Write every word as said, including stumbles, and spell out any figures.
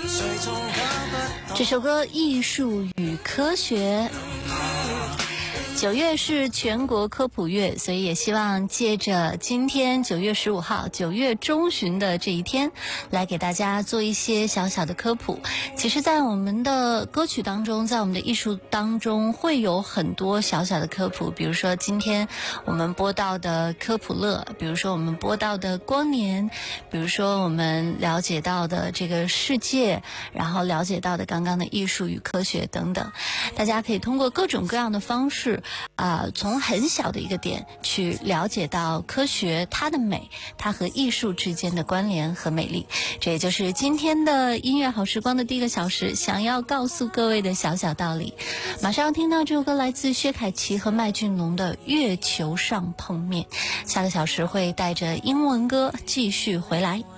这首歌《艺术与科学》。九月是全国科普月，所以也希望借着今天九月十五号九月中旬的这一天，来给大家做一些小小的科普。其实在我们的歌曲当中，在我们的艺术当中会有很多小小的科普，比如说今天我们播到的科普乐，比如说我们播到的光年，比如说我们了解到的这个世界，然后了解到的刚刚的艺术与科学等等。大家可以通过各种各样的方式啊、呃，从很小的一个点去了解到科学它的美，它和艺术之间的关联和美丽。这也就是今天的音乐好时光的第一个小时想要告诉各位的小小道理。马上要听到这首歌来自薛凯琪和麦浚龙的《月球上碰面》。下个小时会带着英文歌继续回来。